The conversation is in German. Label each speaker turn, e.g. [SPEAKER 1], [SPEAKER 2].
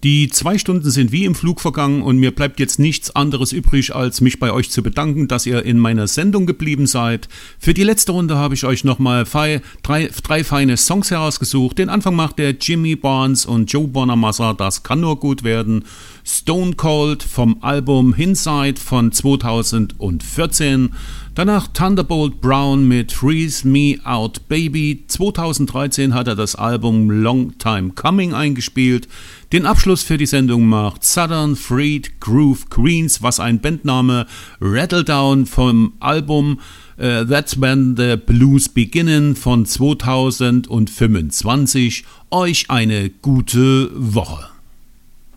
[SPEAKER 1] Die 2 Stunden sind wie im Flug vergangen und mir bleibt jetzt nichts anderes übrig, als mich bei euch zu bedanken, dass ihr in meiner Sendung geblieben seid. Für die letzte Runde habe ich euch nochmal drei feine Songs herausgesucht. Den Anfang macht der Jimmy Barnes und Joe Bonamassa, das kann nur gut werden. Stone Cold vom Album Inside von 2014. Danach Thunderbolt Brown mit Freeze Me Out Baby. 2013 hat er das Album Long Time Coming eingespielt. Den Abschluss für die Sendung macht Southern Freed Groove Queens, was ein Bandname, Rattle Down vom Album That's When the Blues Beginnen von 2025. Euch eine gute Woche.